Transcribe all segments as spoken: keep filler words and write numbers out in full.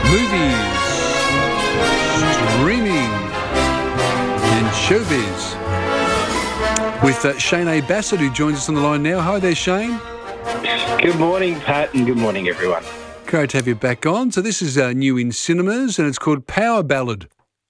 movies, streaming, and showbiz. With uh, Shane A. Bassett, who joins us on the line now. Hi there, Shane. Good morning, Pat, and good morning, everyone. Great to have you back on. So this is uh, new in cinemas, and it's called Power Ballad.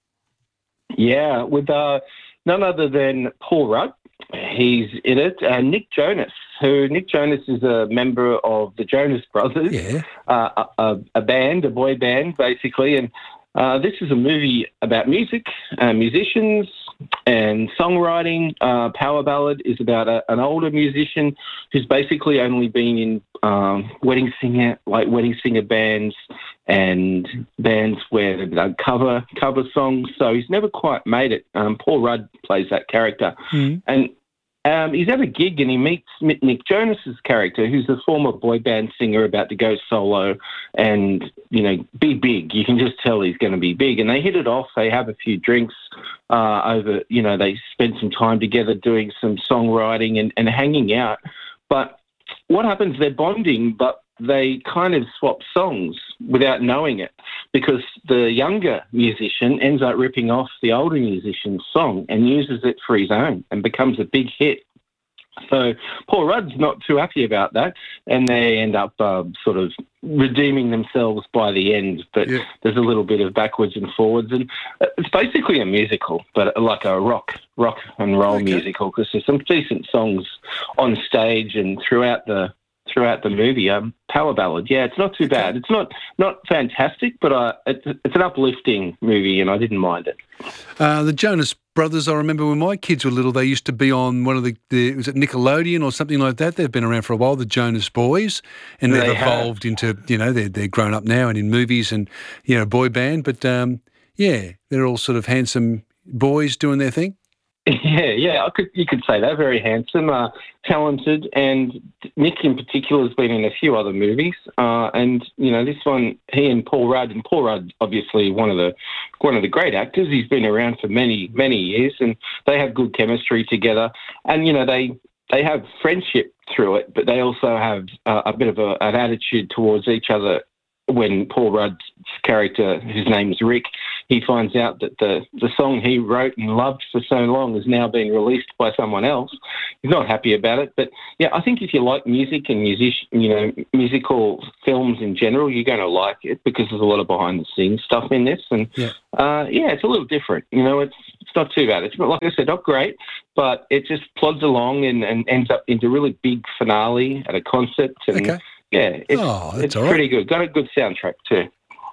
Yeah, with uh, none other than Paul Rudd. He's in it, and Nick Jonas, who Nick Jonas is a member of the Jonas Brothers, Yeah. uh, a, a band, a boy band, basically. And uh, this is a movie about music, uh, musicians, and songwriting. Uh, Power Ballad is about a, an older musician who's basically only been in um, wedding singer, like wedding singer bands and bands where they cover cover songs. So he's never quite made it. Um, Paul Rudd plays that character, Mm. and um, he's at a gig and he meets Nick Jonas's character, who's a former boy band singer about to go solo and, you know, be big. You can just tell he's going to be big. And they hit it off. They have a few drinks uh, over, you know, they spend some time together doing some songwriting and, and hanging out. But what happens, they're bonding, but they kind of swap songs without knowing it, because the younger musician ends up ripping off the older musician's song and uses it for his own and becomes a big hit. So Paul Rudd's not too happy about that, and they end up uh, sort of redeeming themselves by the end. But Yeah. there's a little bit of backwards and forwards, and it's basically a musical, but like a rock, rock and roll Okay. musical, because there's some decent songs on stage and throughout the throughout the movie. Um, Power Ballad, yeah, it's not too bad. It's not not fantastic, but uh, it's it's an uplifting movie, and I didn't mind it. Uh, the Jonas Brothers, I remember when my kids were little, they used to be on one of the, the was it Nickelodeon or something like that? They've been around for a while, the Jonas Boys, and they've They have. evolved into, you know, they're, they're grown up now and in movies and, you know, boy band. But, um, yeah, they're all sort of handsome boys doing their thing. Yeah, yeah, I could you could say that. Very handsome, uh, talented, and Nick in particular has been in a few other movies. Uh, and you know, this one, he and Paul Rudd, and Paul Rudd, obviously one of the one of the great actors. He's been around for many many years, and they have good chemistry together. And you know, they they have friendship through it, but they also have uh, a bit of a, an attitude towards each other. When Paul Rudd's character, whose name is Rick, he finds out that the, the song he wrote and loved for so long is now being released by someone else. He's not happy about it. But, yeah, I think if you like music and music, you know, musical films in general, you're going to like it, because there's a lot of behind-the-scenes stuff in this. And, Yeah. uh, yeah, it's a little different. You know, it's it's not too bad. It's not, like I said, not great, but it just plods along and, and ends up into a really big finale at a concert. And, Okay. yeah, it's, Oh, that's it's all right. pretty good. Got a good soundtrack too.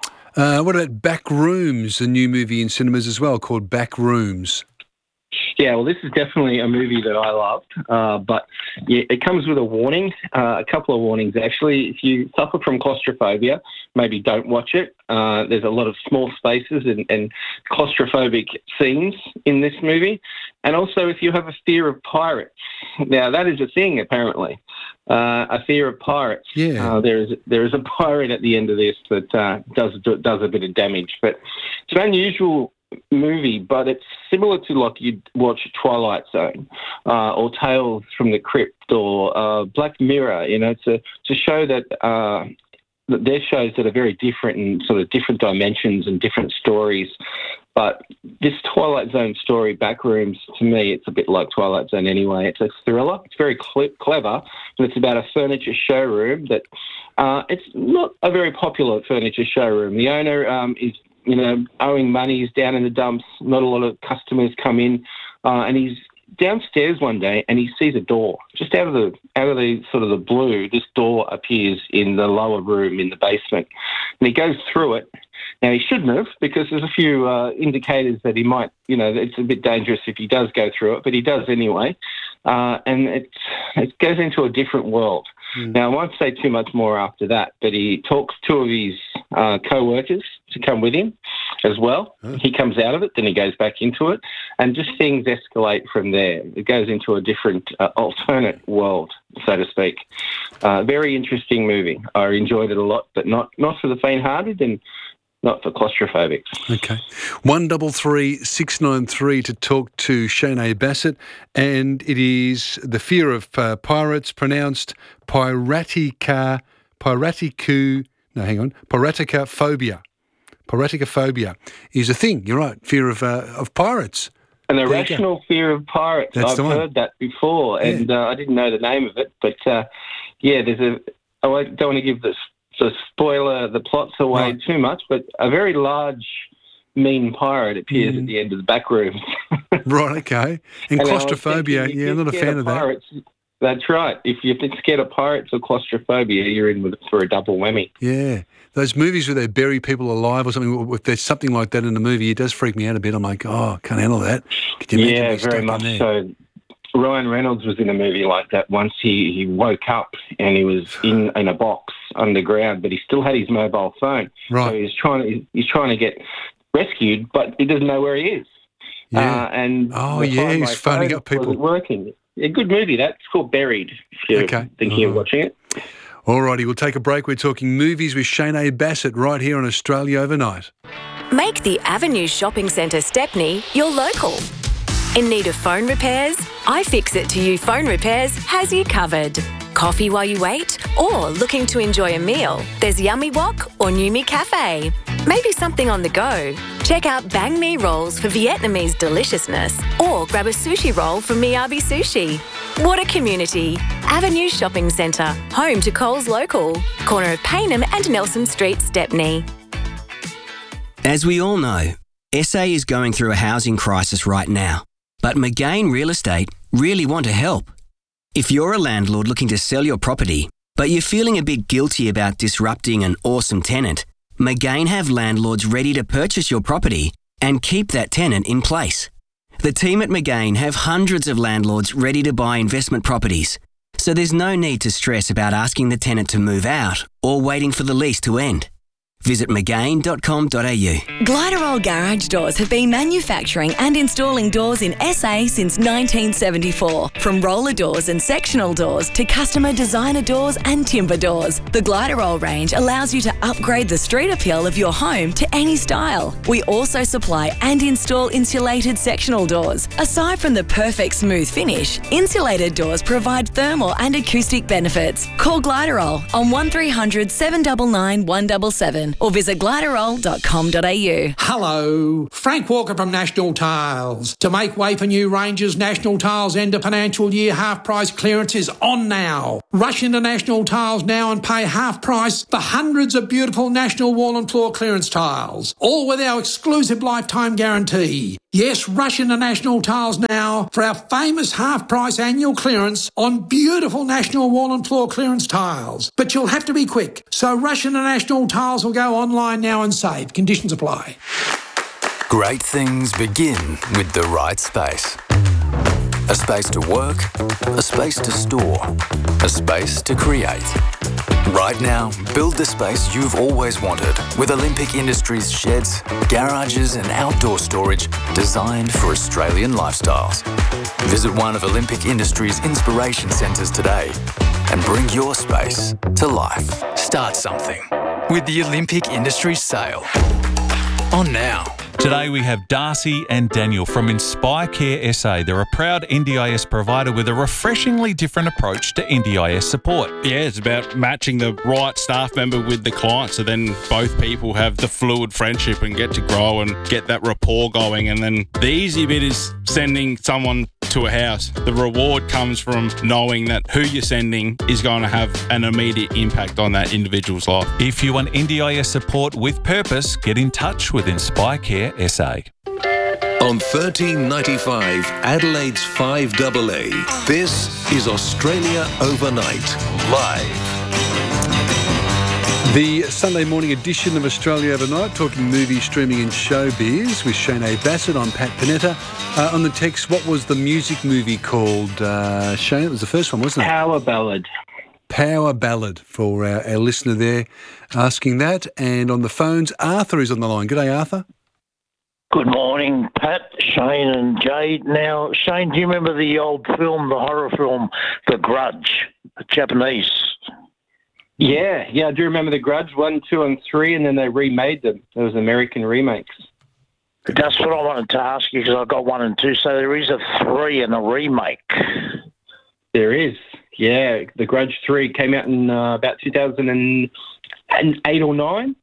Uh, what about Back Rooms, a new movie in cinemas as well called Back Rooms? Yeah, well, this is definitely a movie that I loved, uh, but yeah, it comes with a warning, uh, a couple of warnings actually. If you suffer from claustrophobia, maybe don't watch it. Uh, there's a lot of small spaces and, and claustrophobic scenes in this movie. And also, if you have a fear of pirates, now that is a thing apparently, uh, a fear of pirates. Yeah. Uh, there is there is a pirate at the end of this that uh, does does a bit of damage, but it's an unusual movie, but it's similar to like you'd watch Twilight Zone uh, or Tales from the Crypt or uh, Black Mirror. You know, it's a, it's a show that uh, that they're shows that are very different in sort of different dimensions and different stories. But this Twilight Zone story, Backrooms, to me, it's a bit like Twilight Zone anyway. It's a thriller. It's very cl- clever, and it's about a furniture showroom that uh, it's not a very popular furniture showroom. The owner um, is you know, owing money, he's down in the dumps, not a lot of customers come in, uh, and he's downstairs one day and he sees a door. Just out of the out of the sort of the blue, this door appears in the lower room in the basement. And he goes through it. Now, he shouldn't have, because there's a few uh, indicators that he might, you know, it's a bit dangerous if he does go through it, but he does anyway. Uh, and it, it goes into a different world. Mm. Now, I won't say too much more after that, but he talks two of his uh, co-workers to come with him as well. Oh. He comes out of it, then he goes back into it, and just things escalate from there. It goes into a different uh, alternate world, so to speak. Uh, very interesting movie. I enjoyed it a lot, but not, not for the faint-hearted and not for claustrophobics. Okay. One double three six nine three to talk to Shane A. Bassett, and it is The Fear of uh, Pirates, pronounced Piratica, Piraticu, no, hang on, Piratica Phobia. Piraticophobia is a thing. You're right. Fear of uh, of pirates. An irrational fear of pirates. That's I've the one. heard that before, Yeah. and uh, I didn't know the name of it. But uh, yeah, there's a. I won't- don't want to give the, the spoiler, the plots away Right. too much, but a very large, mean pirate appears Mm. at the end of the back room. Right, okay. And, And I was claustrophobia, thinking, if yeah, I'm you're not a scared fan of that. pirates, that's right. If you're scared of pirates or claustrophobia, you're in with, for a double whammy. Yeah. Those movies where they bury people alive or something, if there's something like that in the movie, it does freak me out a bit. I'm like, oh, can't handle that. Could you imagine Yeah, being stuck very in much there? so. Ryan Reynolds was in a movie like that once. He, he woke up and he was in, in a box underground, but he still had his mobile phone. Right. So he's trying to he's trying to get rescued, but he doesn't know where he is. Yeah. Uh, and Oh, the yeah, Find he's My phoning Phone up people. wasn't working. A good movie. That's called Buried. If you're Okay. thinking Oh. of watching it. All righty, we'll take a break. We're talking movies with Shane Bassett right here on Australia Overnight. Make the Avenue Shopping Centre Stepney your local. In need of phone repairs? iFixit to You Phone Repairs has you covered. Coffee while you wait? Or looking to enjoy a meal? There's Yummy Wok or Numi Cafe. Maybe something on the go? Check out Bang Me Rolls for Vietnamese deliciousness, or grab a sushi roll from Miyabi Sushi. What a community! Avenue Shopping Centre, home to Coles Local, corner of Paynham and Nelson Street, Stepney. As we all know, S A is going through a housing crisis right now, but McGain Real Estate really want to help. If you're a landlord looking to sell your property, but you're feeling a bit guilty about disrupting an awesome tenant, McGain have landlords ready to purchase your property and keep that tenant in place. The team at McGain have hundreds of landlords ready to buy investment properties, so there's no need to stress about asking the tenant to move out or waiting for the lease to end. Visit mcgain dot com dot a u. Gliderol Garage Doors have been manufacturing and installing doors in S A since nineteen seventy-four. From roller doors and sectional doors to customer designer doors and timber doors, the Gliderol range allows you to upgrade the street appeal of your home to any style. We also supply and install insulated sectional doors. Aside from the perfect smooth finish, insulated doors provide thermal and acoustic benefits. Call Gliderol on one three hundred, seven nine nine, one seven seven or visit gliderol dot com dot a u. Hello, Frank Walker from National Tiles. To make way for new ranges, National Tiles end of financial year half price clearance is on now. Rush into National Tiles now and pay half price for hundreds of beautiful National wall and floor clearance tiles, all with our exclusive lifetime guarantee. Yes, rush into National Tiles now for our famous half price annual clearance on beautiful National wall and floor clearance tiles. But you'll have to be quick, so rush into National Tiles or go online now and save. Conditions apply. Great things begin with the right space. A space to work, a space to store, a space to create. Right now, build the space you've always wanted with Olympic Industries sheds, garages and outdoor storage designed for Australian lifestyles. Visit one of Olympic Industries' inspiration centres today and bring your space to life. Start something with the Olympic Industries sale. On now. Today we have Darcy and Daniel from Inspire Care S A. They're a proud N D I S provider with a refreshingly different approach to N D I S support. Yeah, it's about matching the right staff member with the client, so then both people have the fluid friendship and get to grow and get that rapport going. And then the easy bit is sending someone to a house. The reward comes from knowing that who you're sending is going to have an immediate impact on that individual's life. If you want N D I S support with purpose, get in touch with Inspire Care S A. On thirteen ninety-five, Adelaide's five A A, this is Australia Overnight, live. The Sunday morning edition of Australia Overnight, talking movies, streaming and showbiz with Shane Bassett. I'm Pat Panetta. Uh, on the text, what was the music movie called? Uh, Shane, it was the first one, wasn't it? Power Ballad. Power Ballad for our, our listener there asking that. And on the phones, Arthur is on the line. G'day, Arthur. Good morning, Pat, Shane and Jade. Now, Shane, do you remember the old film, the horror film, The Grudge, the Japanese? Yeah, yeah, I do remember The Grudge, one, two, and three, and then they remade them. There was American remakes. That's what I wanted to ask you because I got one and two. So there is a three and a remake. There is, yeah. The Grudge three came out in uh, about two thousand eight or nine.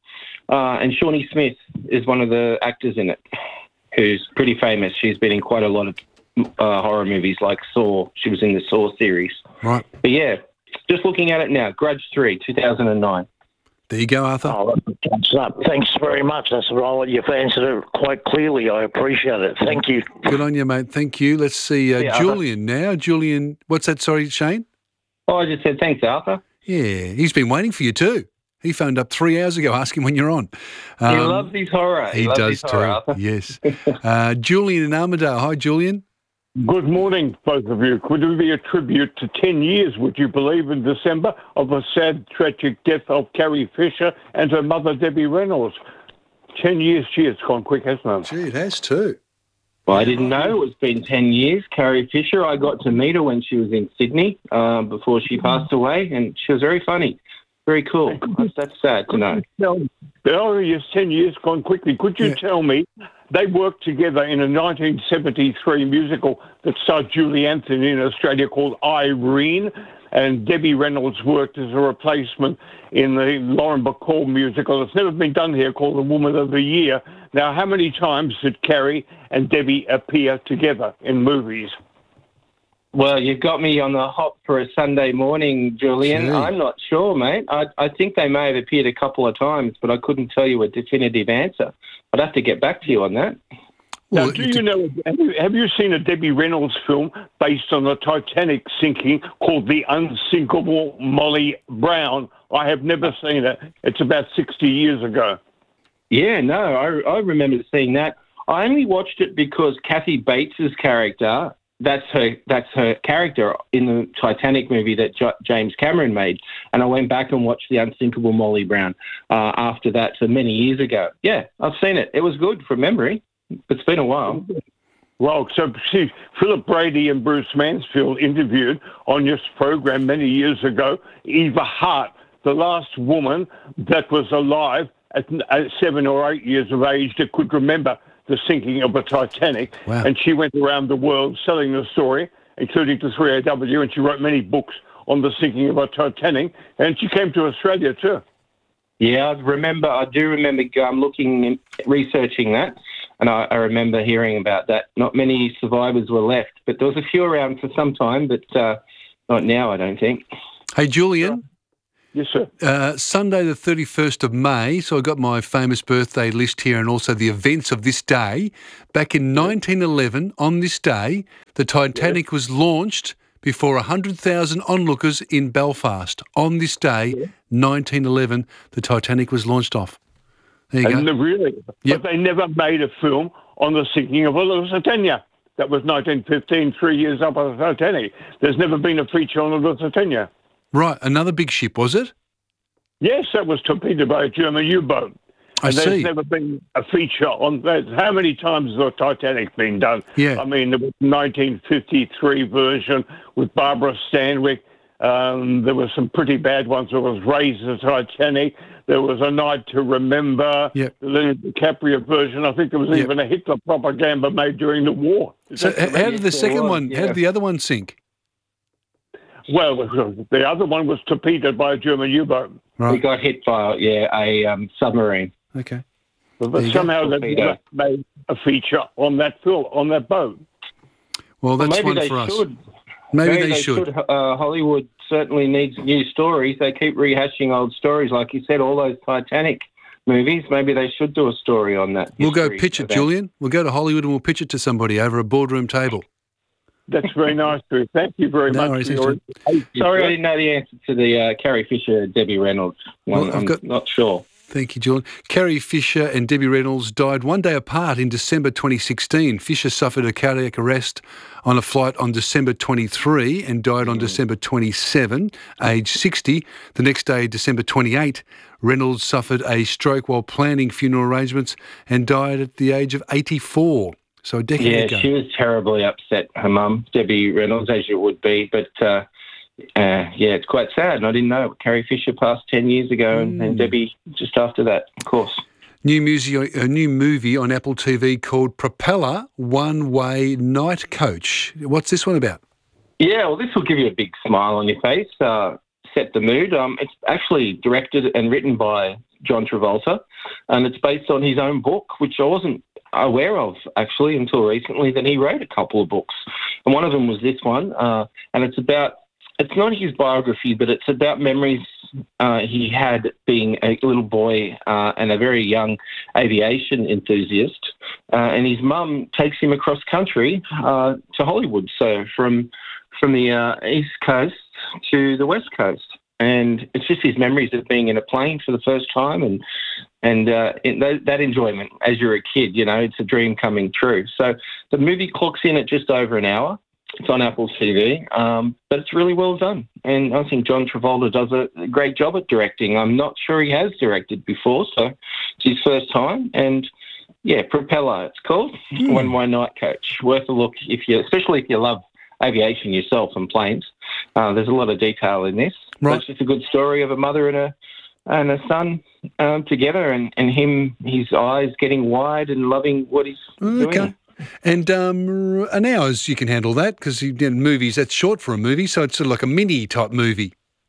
Uh, and Shawnee Smith is one of the actors in it, who's pretty famous. She's been in quite a lot of uh, horror movies like Saw. She was in the Saw series. Right. But yeah, just looking at it now, Grudge three, two thousand nine. There you go, Arthur. Oh, that's up. Thanks very much. That's right. You've answered it quite clearly. I appreciate it. Thank you. Good on you, mate. Thank you. Let's see uh, Yeah, Julian now. Julian, what's that? Sorry, Shane? Oh, I just said thanks, Arthur. Yeah, he's been waiting for you too. He phoned up three hours ago asking when you're on. he Um, loves his horror. He, He loves does his horror, too, Arthur. yes. Uh, Julian in Armidale. Hi, Julian. Good morning, both of you. Could it be a tribute to ten years, would you believe, in December, of the sad, tragic death of Carrie Fisher and her mother, Debbie Reynolds? Ten years, gee, it's gone quick, hasn't it? Gee, it has too. Well, I didn't know it's been ten years. Carrie Fisher, I got to meet her when she was in Sydney uh, before she passed away, and she was very funny. Very cool. That's, that's sad to know. Oh, yes, ten years gone quickly. Could you Yeah. tell me, they worked together in a nineteen seventy-three musical that starred Julie Anthony in Australia called Irene, and Debbie Reynolds worked as a replacement in the Lauren Bacall musical. It's never been done here, called The Woman of the Year. Now, how many times did Carrie and Debbie appear together in movies? Well, you've got me on the hop for a Sunday morning, Julian. Gee. I'm not sure, mate. I, I think they may have appeared a couple of times, but I couldn't tell you a definitive answer. I'd have to get back to you on that. Well, Now, do it- you know, have you, have you seen a Debbie Reynolds film based on the Titanic sinking called The Unsinkable Molly Brown? I have never seen it. It's about sixty years ago. Yeah, no, I, I remember seeing that. I only watched it because Kathy Bates's character, that's her that's her character in the Titanic movie that J- James Cameron made. And I went back and watched The Unsinkable Molly Brown uh, after that, so many years ago. Yeah, I've seen it. It was good from memory. It's been a while. Well, so see, Philip Brady and Bruce Mansfield interviewed on your program many years ago Eva Hart, the last woman that was alive at at seven or eight years of age that could remember the sinking of the Titanic. Wow. And she went around the world selling the story, including to three A W, and she wrote many books on the sinking of the Titanic. And she came to Australia too. Yeah, I remember. I do remember um, looking, researching that, and I, I remember hearing about that. Not many survivors were left, but there was a few around for some time, but uh, not now, I don't think. Hey, Julian. Yes, sir. Uh, Sunday the thirty-first of May, so I got my famous birthday list here and also the events of this day. Back in nineteen eleven, on this day, the Titanic was launched before one hundred thousand onlookers in Belfast. On this day, nineteen eleven, the Titanic was launched off. There you And go. the- really, Yep. but they never made a film on the sinking of the Lusitania. That was nineteen fifteen, three years up on the Titanic. There's never been a feature on the Lusitania. Right, another big ship, was it? Yes, that was torpedoed by a German U-boat. I And there's see. never been a feature on that. How many times has the Titanic been done? Yeah. I mean, there was nineteen fifty-three version with Barbara Stanwyck. Um, there were some pretty bad ones. There was Raise the Titanic. There was A Night to Remember. Yep. The Leonardo DiCaprio version. I think there was Yep. even a Hitler propaganda made during the war. Is So that h- how correct? did the second one, how yeah. did the other one sink? Well, the other one was torpedoed by a German U-boat. We Right, got hit by yeah a um, submarine. okay. But There you go. somehow they Torpedo. never made a feature on that film, on that boat. Well, that's Maybe one they for us. should. Maybe, they, should. Uh, Hollywood certainly needs new stories. They keep rehashing old stories, like you said. All those Titanic movies. Maybe they should do a story on that. We'll go history pitch it, event. Julian. We'll go to Hollywood and we'll pitch it to somebody over a boardroom table. That's very nice, Drew. Thank you very No much. worries, for your thanks, Sorry, I didn't know the answer to the uh, Carrie Fisher, Debbie Reynolds one. Well, I've I'm got- not sure. Thank you, Julian. Carrie Fisher and Debbie Reynolds died one day apart in December twenty sixteen. Fisher suffered a cardiac arrest on a flight on December twenty-third and died on December twenty-seventh, age sixty. The next day, December twenty-eighth, Reynolds suffered a stroke while planning funeral arrangements and died at the age of eighty-four. So a decade Yeah, ago. she was terribly upset, her mum, Debbie Reynolds, as you would be. But, uh, uh, yeah, it's quite sad. And I didn't know. Carrie Fisher passed ten years ago and, Mm. and Debbie just after that, of course. New music, a new movie on Apple T V called Propeller One Way Night Coach. What's this one about? Yeah, well, this will give you a big smile on your face, uh, set the mood. Um, it's actually directed and written by John Travolta, and it's based on his own book, which I wasn't aware of actually until recently. That he wrote a couple of books, and one of them was this one, uh, and it's about. It's not his biography, but it's about memories uh, he had being a little boy uh, and a very young aviation enthusiast. Uh, and his mum takes him across country uh, to Hollywood, so from from the uh, East Coast to the West Coast. And it's just his memories of being in a plane for the first time and and uh, it, that, that enjoyment as you're a kid, you know, it's a dream coming true. So the movie clocks in at just over an hour. It's on Apple T V, um, but it's really well done. And I think John Travolta does a great job at directing. I'm not sure he has directed before, so it's his first time. And, yeah, Propeller, it's called. Mm. One Way Night Coach. Worth a look, if you, especially if you love aviation yourself and planes. Uh, there's a lot of detail in this. Right. It's just a good story of a mother and a and a son um, together and, and him, his eyes getting wide and loving what he's okay. doing. And um, an hour's you can handle that because in movies, that's short for a movie, so it's sort of like a mini-type movie.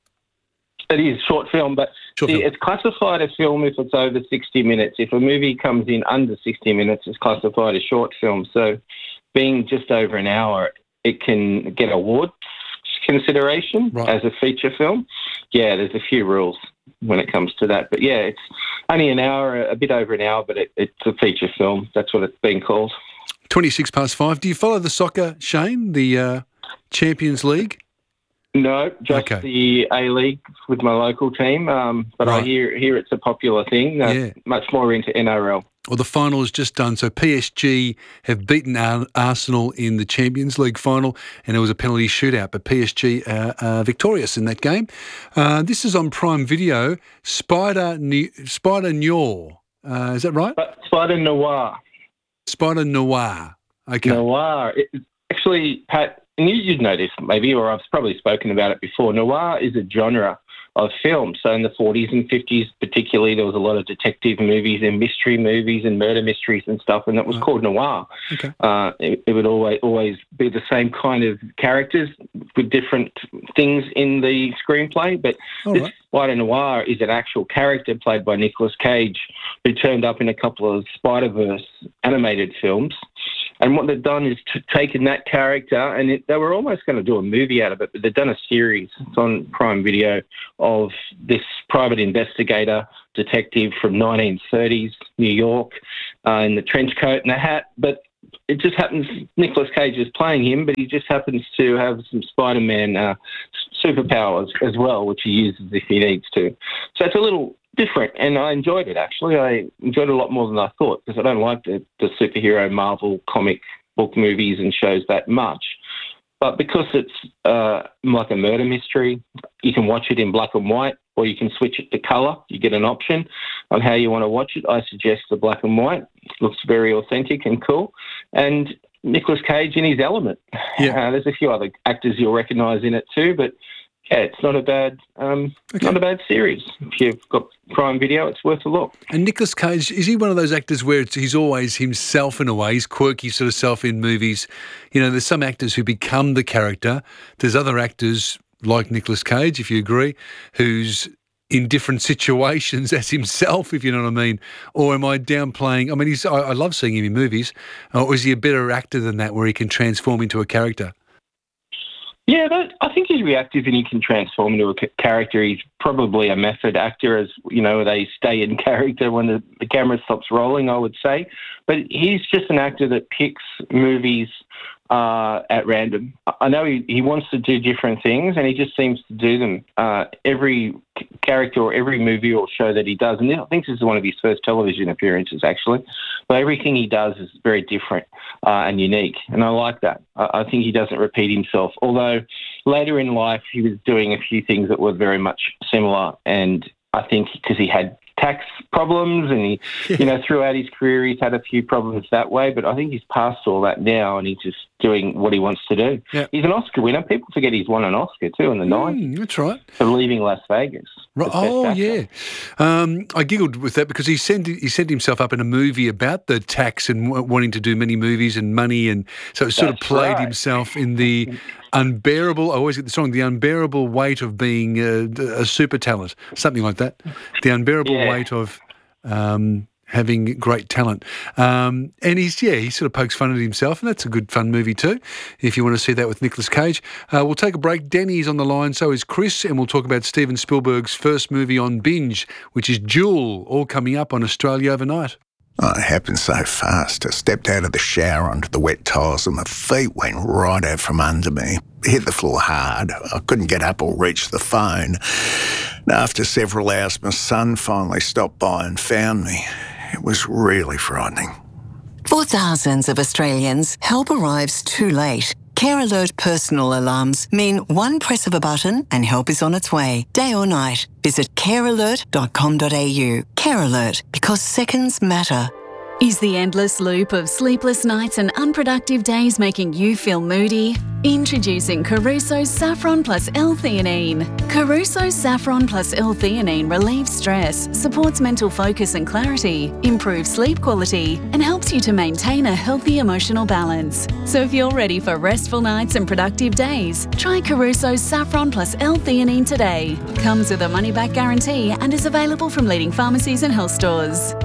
It is short film, but short see, film. It's classified as film if it's over sixty minutes. If a movie comes in under sixty minutes, it's classified as short film. So being just over an hour, it can get award consideration right. as a feature film. Yeah, there's a few rules when it comes to that. But, yeah, it's only an hour, a bit over an hour, but it, it's a feature film. That's what it's been called. twenty-six past five. Do you follow the soccer, Shane, the uh, Champions League? No, just okay. the A-League with my local team. Um, but right. I hear hear it's a popular thing. Uh, yeah. Much more into N R L. Well, the final is just done. So P S G have beaten Ar- Arsenal in the Champions League final, and it was a penalty shootout. But P S G are uh, victorious in that game. Uh, this is on Prime Video. Spider Ni- Spider Noir. Uh, is that right? But Spider Noir. Spider Noir. Okay. Noir. It, actually, Pat, and you, you'd know this maybe, or I've probably spoken about it before. Noir is a genre of film. So in the forties and fifties particularly, there was a lot of detective movies and mystery movies and murder mysteries and stuff, and that was right. called noir. Okay. Uh, it, it would always always be the same kind of characters with different things in the screenplay, but All this right. Spider Noir is an actual character played by Nicolas Cage, who turned up in a couple of Spider-Verse animated films. And what they've done is t- taken that character, and it, they were almost going to do a movie out of it, but they've done a series. It's on Prime Video of this private investigator detective from nineteen thirties New York uh, in the trench coat and the hat. But it just happens, Nicolas Cage is playing him, but he just happens to have some Spider-Man uh, superpowers as well, which he uses if he needs to. So it's a little different, and I enjoyed it, actually. I enjoyed it a lot more than I thought, because I don't like the, the superhero Marvel comic book movies and shows that much. But because it's uh, like a murder mystery, you can watch it in black and white, or you can switch it to colour. You get an option on how you want to watch it. I suggest the black and white. It looks very authentic and cool. And Nicolas Cage in his element. Yeah. Uh, there's a few other actors you'll recognise in it too, but yeah, it's not a bad, um, Okay. not a bad series. If you've got Prime Video, it's worth a look. And Nicolas Cage, is he one of those actors where it's, he's always himself in a way, he's quirky sort of self in movies? You know, there's some actors who become the character. There's other actors like Nicolas Cage, if you agree, who's in different situations as himself, if you know what I mean. Or am I downplaying? I mean, he's, I, I love seeing him in movies. Or is he a better actor than that where he can transform into a character? Yeah, but I think he's reactive and he can transform into a c- character. He's probably a method actor, as you know, they stay in character when the, the camera stops rolling, I would say. But he's just an actor that picks movies uh, at random. I know he, he wants to do different things, and he just seems to do them. Uh, every c- character or every movie or show that he does, and I think this is one of his first television appearances, actually, but everything he does is very different uh, and unique, and I like that. I, I think he doesn't repeat himself, although later in life he was doing a few things that were very much similar, and I think because he had tax problems and he, you know, throughout his career he's had a few problems that way, but I think he's past all that now and he just doing what he wants to do. Yeah. He's an Oscar winner. People forget he's won an Oscar too in the nineties Mm, that's right. for Leaving Las Vegas. Right. as Best Oh, Actor. yeah. Um, I giggled with that because he sent he sent himself up in a movie about the tax and w- wanting to do many movies and money, and so it sort of That's played right. himself in the unbearable. I always get the song, the unbearable weight of being uh, a super talent, something like that. The unbearable Yeah. weight of. Um, having great talent. Um, and he's, yeah, he sort of pokes fun at himself, and that's a good fun movie too, if you want to see that with Nicolas Cage. Uh, we'll take a break. Danny's on the line, so is Chris, and we'll talk about Steven Spielberg's first movie on binge, which is Jewel, all coming up on Australia Overnight. Oh, it happened so fast. I stepped out of the shower onto the wet tiles and my feet went right out from under me. Hit the floor hard. I couldn't get up or reach the phone. And after several hours, my son finally stopped by and found me. It was really frightening. For thousands of Australians, help arrives too late. Care Alert personal alarms mean one press of a button and help is on its way, day or night. Visit care alert dot com dot a u. Care Alert, because seconds matter. Is the endless loop of sleepless nights and unproductive days making you feel moody? Introducing Caruso's Saffron Plus L-Theanine. Caruso's Saffron Plus L-Theanine relieves stress, supports mental focus and clarity, improves sleep quality, and helps you to maintain a healthy emotional balance. So if you're ready for restful nights and productive days, try Caruso's Saffron Plus L-Theanine today. Comes with a money-back guarantee and is available from leading pharmacies and health stores.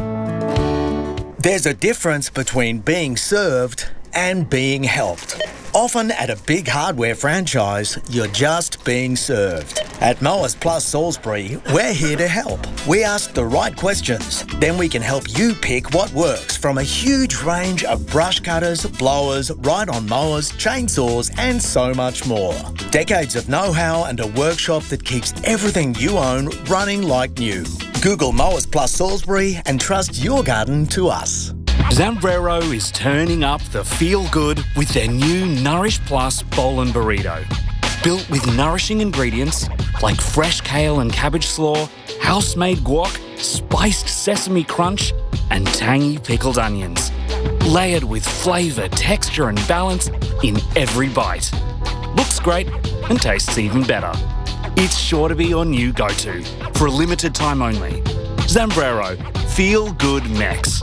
There's a difference between being served and being helped. Often at a big hardware franchise, you're just being served. At Mowers Plus Salisbury, we're here to help. We ask the right questions, then we can help you pick what works from a huge range of brush cutters, blowers, ride-on mowers, chainsaws, and so much more. Decades of know-how and a workshop that keeps everything you own running like new. Google Mowers Plus Salisbury and trust your garden to us. Zambrero is turning up the feel-good with their new Nourish Plus Bowl and Burrito. Built with nourishing ingredients like fresh kale and cabbage slaw, house-made guac, spiced sesame crunch, and tangy pickled onions. Layered with flavour, texture and balance in every bite. Looks great and tastes even better. It's sure to be your new go-to for a limited time only. Zambrero, feel good Mex.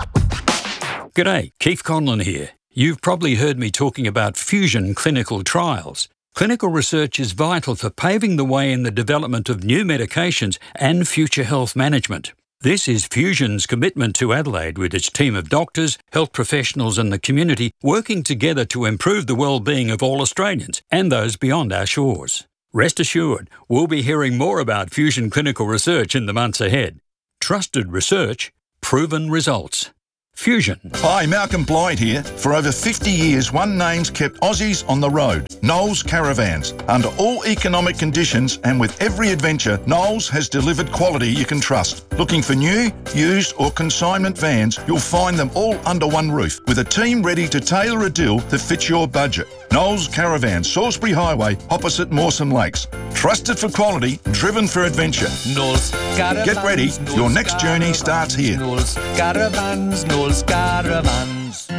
G'day, Keith Conlon here. You've probably heard me talking about Fusion clinical trials. Clinical research is vital for paving the way in the development of new medications and future health management. This is Fusion's commitment to Adelaide with its team of doctors, health professionals and the community working together to improve the well-being of all Australians and those beyond our shores. Rest assured, we'll be hearing more about Fusion clinical research in the months ahead. Trusted research, proven results. Fusion. Hi, Malcolm Blyde here. For over fifty years, one name's kept Aussies on the road. Knowles Caravans. Under all economic conditions and with every adventure, Knowles has delivered quality you can trust. Looking for new, used or consignment vans, you'll find them all under one roof with a team ready to tailor a deal that fits your budget. Knowles Caravans, Salisbury Highway, opposite Mawson Lakes. Trusted for quality, driven for adventure. Knowles Caravans. Get ready, your next journey starts here. Knowles Caravans, Knowles Caravans.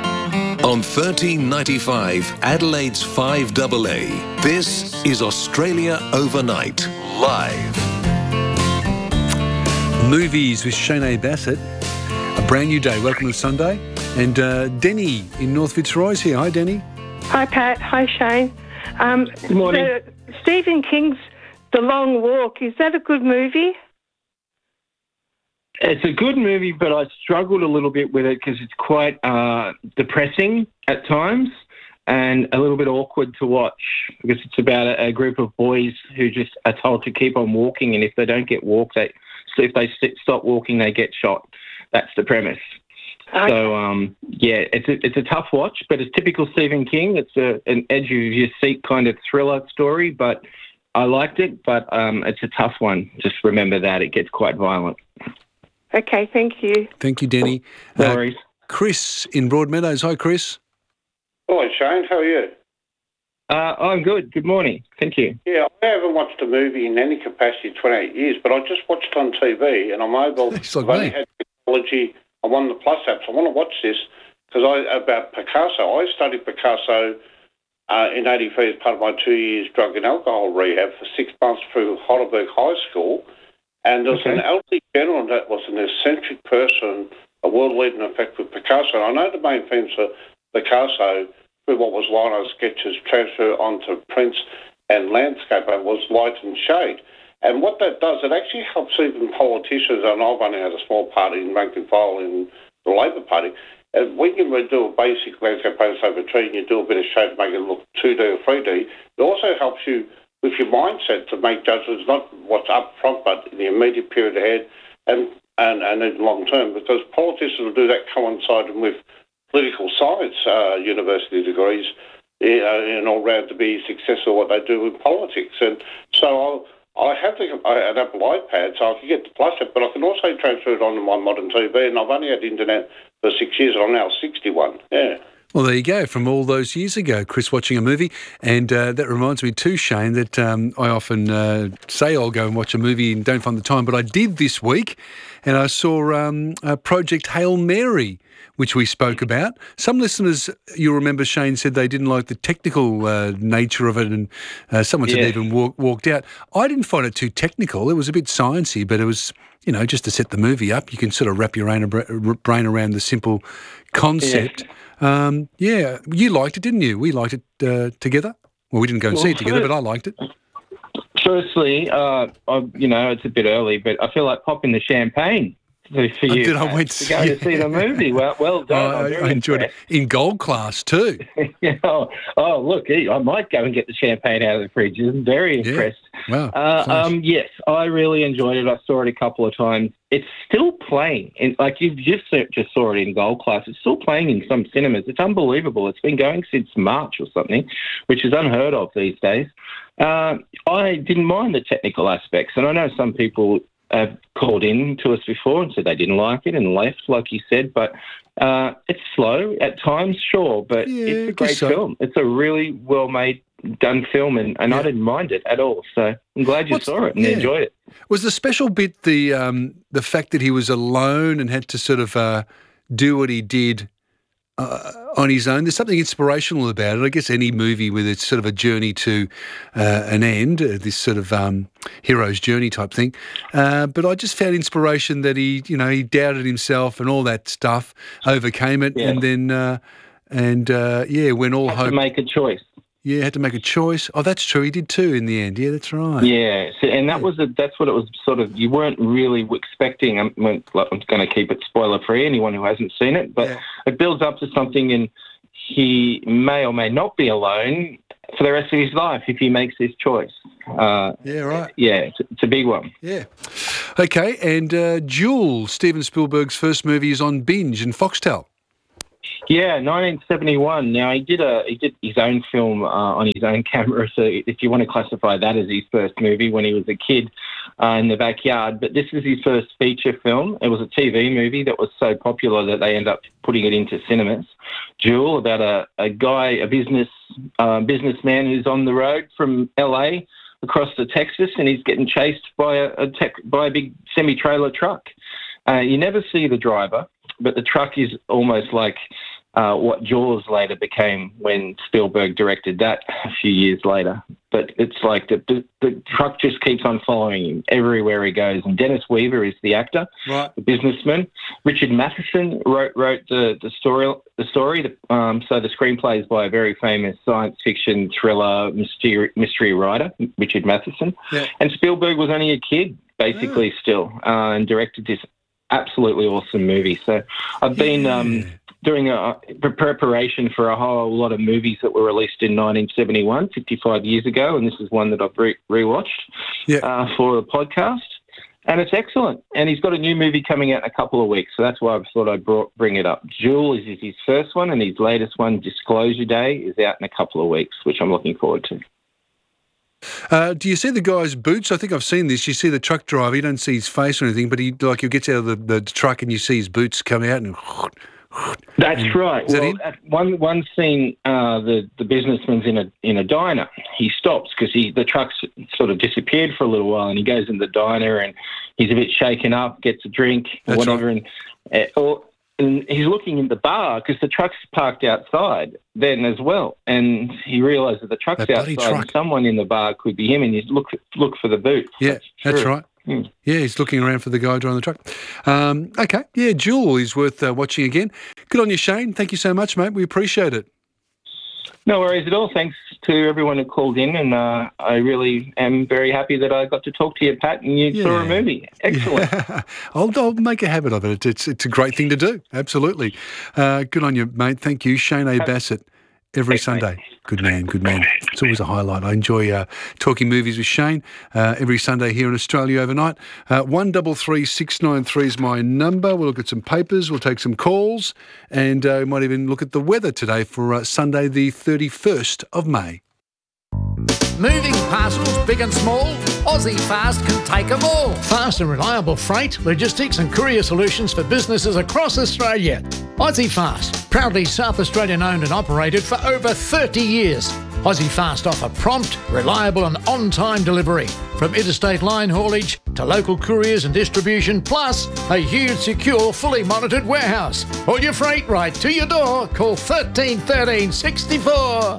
On thirteen ninety-five, Adelaide's five A A, this is Australia Overnight, live. Movies with Shane Bassett. A brand new day. Welcome to Sunday. And uh, Denny in North Fitzroy's here. Hi, Denny. Hi, Pat. Hi, Shane. Um, Good morning. The, Stephen King's The Long Walk, is that a good movie? It's a good movie, but I struggled a little bit with it because it's quite uh, depressing at times and a little bit awkward to watch because it's about a, a group of boys who just are told to keep on walking, and if they don't get walked, they so if they sit, stop walking, they get shot. That's the premise. Okay. So, um, yeah, it's a, it's a tough watch, but it's typical Stephen King. It's a, an edge-of-your-seat kind of thriller story, but I liked it, but um, it's a tough one. Just remember that. It gets quite violent. Okay, thank you. Thank you, Denny. No Uh, worries. Chris in Broadmeadows. Hi, Chris. Hello, Shane. How are you? Uh, I'm good. Good morning. Thank you. Yeah, I haven't watched a movie in any capacity in twenty-eight years, but I just watched on T V and on mobile. It's like I've only me. had technology. I'm on the Plus apps. I want to watch this because I about Picasso. I studied Picasso uh, in eighty-three as part of my two years drug and alcohol rehab for six months through Heidelberg High School. And there was Okay. an elderly gentleman that was an eccentric person, a world leader in effect with Picasso. And I know the main themes for Picasso, through what was lino sketches, transfer onto prints and landscape, and was light and shade. And what that does, it actually helps even politicians, and I've only had a small party in rank and file in the Labor Party, and when you do a basic landscape paint over a tree and you do a bit of shade to make it look two D or three D, it also helps you with your mindset to make judgments, not what's up front, but in the immediate period ahead and, and, and in long term, because politicians will do that coinciding with political science uh, university degrees uh, in all round to be successful what they do in politics. And so I'll, I have the, an Apple iPad, so I can get the plus it, but I can also transfer it onto my modern T V, and I've only had internet for six years, and I'm now sixty-one, yeah. Well, there you go, from all those years ago, Chris watching a movie. And uh, that reminds me too, Shane, that um, I often uh, say I'll go and watch a movie and don't find the time, but I did this week, and I saw um, uh, Project Hail Mary, which we spoke about. Some listeners, you'll remember, Shane, said they didn't like the technical uh, nature of it, and uh, someone said Yeah. they even walk, walked out. I didn't find it too technical. It was a bit sciencey, but it was, you know, just to set the movie up. You can sort of wrap your own abra- brain around the simple concept. Um, yeah, you liked it, didn't you? We liked it uh, together. Well, we didn't go and see Well, it together, first- but I liked it. Firstly, uh, I, you know, it's a bit early, but I feel like popping the champagne for, for I you. did, I mate, went to go to see the movie. Well, well done. I'm I, very I enjoyed impressed. it in gold class too. Yeah, oh, oh, look, I might go and get the champagne out of the fridge. I'm very impressed. Wow. Uh, flash. um, yes, I really enjoyed it. I saw it a couple of times. It's still playing. In, like you just just saw it in gold class. It's still playing in some cinemas. It's unbelievable. It's been going since March or something, which is unheard of these days. Uh, I didn't mind the technical aspects, and I know some people have called in to us before and said they didn't like it and left, like you said, but uh, it's slow at times, sure, but Yeah, it's a guess great so. film. It's a really well-made, done film, and, and I Yeah. didn't mind it at all. So I'm glad you What's- saw it and yeah. enjoyed it. Was the special bit the um, the fact that he was alone and had to sort of uh, do what he did uh, on his own? There's something inspirational about it. I guess any movie with it's sort of a journey to uh, an end, uh, this sort of um, hero's journey type thing. Uh, but I just found inspiration that he, you know, he doubted himself and all that stuff, overcame it, Yeah. and then uh, and uh, yeah, when all Had hope, to make a choice. yeah, had to make a choice. Oh, that's true. He did too in the end. Yeah, that's right. Yeah, so, and that was a, that's what it was sort of. You weren't really expecting. I'm, I'm going to keep it spoiler free. Anyone who hasn't seen it, but Yeah. it builds up to something, and he may or may not be alone for the rest of his life if he makes this choice. Uh, Yeah, right. yeah, it's, it's a big one. Yeah. Okay, and uh, Jewel, Steven Spielberg's first movie, is on Binge and Foxtel. Yeah, nineteen seventy-one. Now he did a he did his own film uh, on his own camera. So if you want to classify that as his first movie when he was a kid uh, in the backyard, but this was his first feature film. It was a T V movie that was so popular that they ended up putting it into cinemas. Jewel, about a, a guy, a business uh, businessman who's on the road from L A across to Texas, and he's getting chased by a, a tech, by a big semi-trailer truck. Uh, you never see the driver, but the truck is almost like uh, what Jaws later became when Spielberg directed that a few years later. But it's like the, the, the truck just keeps on following him everywhere he goes. And Dennis Weaver is the actor, Right. the businessman. Richard Matheson wrote wrote the, the story. The story. Um, so the screenplay is by a very famous science fiction thriller mystery, mystery writer, Richard Matheson. Yeah. And Spielberg was only a kid, basically, still, uh, and directed this absolutely awesome movie. So I've been um, doing a pre- preparation for a whole lot of movies that were released in nineteen seventy-one, fifty-five years ago, and this is one that I've re- rewatched Yeah. uh, for the podcast. And it's excellent. And he's got a new movie coming out in a couple of weeks, so that's why I thought I'd brought, bring it up. Jewel is his first one, and his latest one, Disclosure Day, is out in a couple of weeks, which I'm looking forward to. Uh, do you see the guy's boots? I think I've seen this. You see the truck driver. You don't see his face or anything, but he like he gets out of the, the truck and you see his boots come out and. That's right. Is that well, it? at one one scene, uh, the the businessman's in a in a diner. He stops because he the truck's sort of disappeared for a little while, and he goes in the diner and he's a bit shaken up, gets a drink or That's whatever, and uh, or and he's looking in the bar because the truck's parked outside then as well. And he realises the truck's That bloody outside truck. and someone in the bar could be him, and you look look for the boot. Yeah, that's true. right. Mm. Yeah, he's looking around for the guy driving the truck. Um, okay, yeah, Jewel is worth uh, watching again. Good on you, Shane. Thank you so much, mate. We appreciate it. No worries at all. Thanks to everyone who called in, and uh, I really am very happy that I got to talk to you, Pat, and you Yeah. saw a movie. Excellent. Yeah. I'll, I'll make a habit of it. It's, it's, it's a great thing to do. Absolutely. Uh, good on you, mate. Thank you. Shane A. Bassett. Every Sunday. Good man, good man. It's always a highlight. I enjoy uh, talking movies with Shane uh, every Sunday here in Australia overnight. Uh, one double three six nine three is my number. We'll look at some papers, we'll take some calls, and uh, we might even look at the weather today for uh, Sunday the thirty-first of May. Moving parcels, big and small, Aussie Fast can take them all. Fast and reliable freight, logistics and courier solutions for businesses across Australia. Aussie Fast, proudly South Australian owned and operated for over thirty years. Aussie Fast offer prompt, reliable and on-time delivery, from interstate line haulage to local couriers and distribution, plus a huge, secure, fully monitored warehouse. All your freight right to your door. Call thirteen thirteen sixty-four.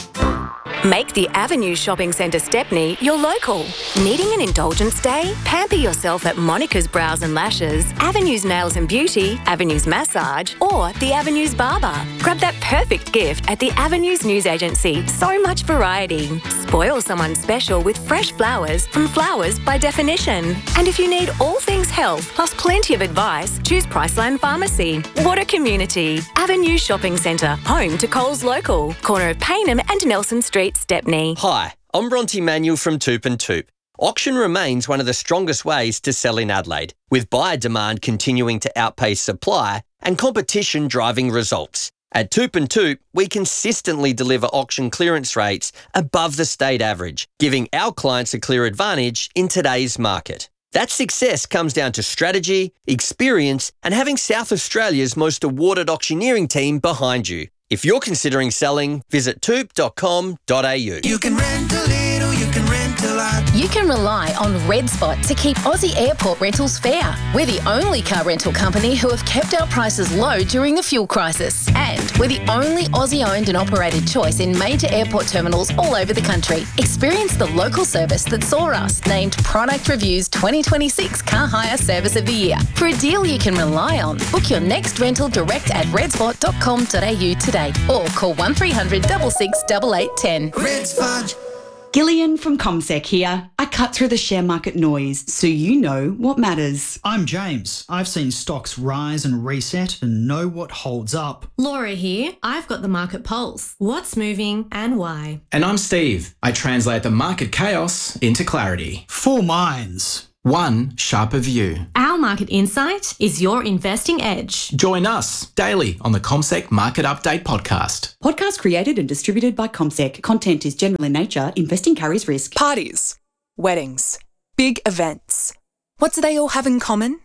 Make the Avenue Shopping Centre Stepney your local. Needing an indulgence day? Pamper yourself at Monica's Brows and Lashes, Avenue's Nails and Beauty, Avenue's Massage, or the Avenue's Barber. Grab that perfect gift at the Avenue's News Agency. So much variety. Spoil someone special with fresh flowers from Flowers by Definition. And if you need all things health, plus plenty of advice, choose Priceline Pharmacy. What a community. Avenue Shopping Centre, home to Coles Local, corner of Paynham and Nelson Street, Stepney. Hi, I'm Bronte Manuel from Toop and Toop. Auction remains one of the strongest ways to sell in Adelaide, with buyer demand continuing to outpace supply and competition driving results. At Toop and Toop, we consistently deliver auction clearance rates above the state average, giving our clients a clear advantage in today's market. That success comes down to strategy, experience, and having South Australia's most awarded auctioneering team behind you. If you're considering selling, visit toop dot com dot a u. You can rent a little, you can rent a lot. You can rely on Red Spot to keep Aussie airport rentals fair. We're the only car rental company who have kept our prices low during the fuel crisis. And we're the only Aussie-owned and operated choice in major airport terminals all over the country. Experience the local service that saw us named Product Review's twenty twenty-six Car Hire Service of the Year. For a deal you can rely on, book your next rental direct at red spot dot com dot a u today or call one three hundred six six eight eight one zero. Red Spot. Gillian from ComSec here. I cut through the share market noise so you know what matters. I'm James. I've seen stocks rise and reset and know what holds up. Laura here. I've got the market pulse. What's moving and why? And I'm Steve. I translate the market chaos into clarity. Four minds. One sharper view. Our market insight is your investing edge. Join us daily on the ComSec Market Update podcast. Podcast created and distributed by ComSec. Content is general in nature. Investing carries risk. Parties, weddings, big events. What do they all have in common?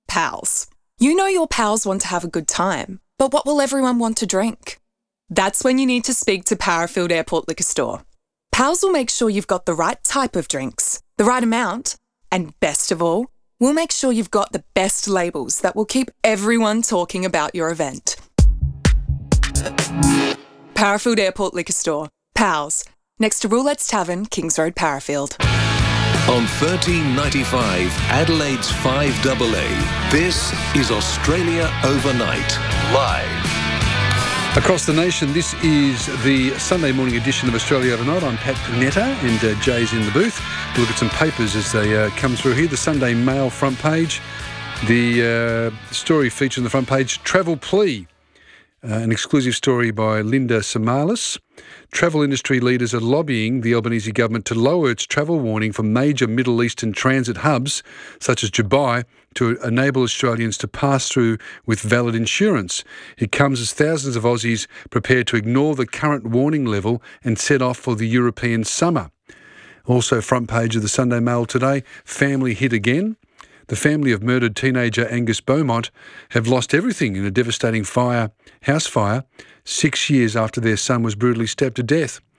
Pals. You know your pals want to have a good time, but what will everyone want to drink? That's when you need to speak to Powerfield Airport Liquor Store. Pals will make sure you've got the right type of drinks, the right amount, and best of all, we'll make sure you've got the best labels that will keep everyone talking about your event. Powerfield Airport Liquor Store. Pals. Next to Roulette's Tavern, Kings Road, Powerfield. On thirteen ninety-five, Adelaide's five A A, this is Australia Overnight, live. Across the nation, this is the Sunday morning edition of Australia Overnight. I'm Pat Panetta and uh, Jay's in the booth. We'll look at some papers as they uh, come through here. The Sunday Mail front page. The uh, story featured on the front page, Travel Plea. Uh, an exclusive story by Linda Samalis. Travel industry leaders are lobbying the Albanese government to lower its travel warning for major Middle Eastern transit hubs, such as Dubai, to enable Australians to pass through with valid insurance. It comes as thousands of Aussies prepare to ignore the current warning level and set off for the European summer. Also, front page of the Sunday Mail today, family hit again. The family of murdered teenager Angus Beaumont have lost everything in a devastating fire, house fire, six years after their son was brutally stabbed to death.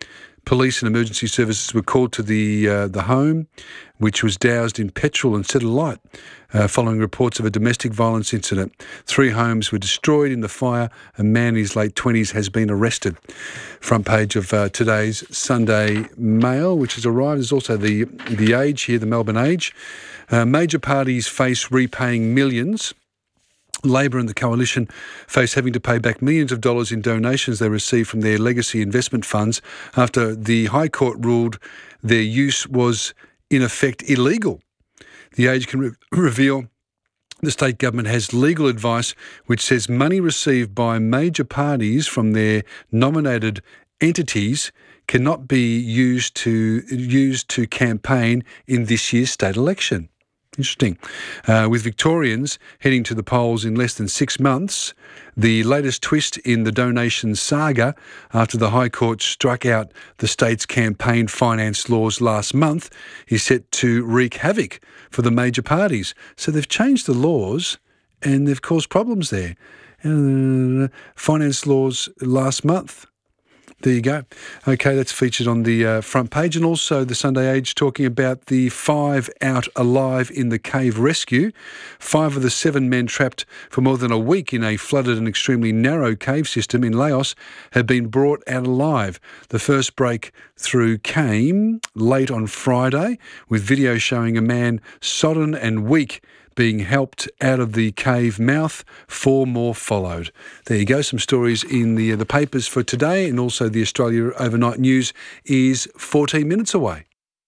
Police and emergency services were called to the uh, the home, which was doused in petrol and set alight uh, following reports of a domestic violence incident. Three homes were destroyed in the fire. A man in his late twenties has been arrested. Front page of uh, today's Sunday Mail, which has arrived. There's also the, the Age here, the Melbourne Age. Uh, major parties face repaying millions. Labor and the Coalition face having to pay back millions of dollars in donations they received from their legacy investment funds after the High Court ruled their use was in effect illegal. The Age can re- reveal the state government has legal advice which says money received by major parties from their nominated entities cannot be used to used to campaign in this year's state election. Interesting. Uh, with Victorians heading to the polls in less than six months, the latest twist in the donation saga after the High Court struck out the state's campaign finance laws last month is set to wreak havoc for the major parties. So they've changed the laws and they've caused problems there. Uh, finance laws last month. There you go. Okay, that's featured on the uh, front page, and also the Sunday Age talking about the five out alive in the cave rescue. Five of the seven men trapped for more than a week in a flooded and extremely narrow cave system in Laos have been brought out alive. The first breakthrough came late on Friday, with video showing a man sodden and weak being helped out of the cave mouth. Four more followed. There you go. Some stories in the uh, the papers for today, and also the Australia Overnight News is fourteen minutes away.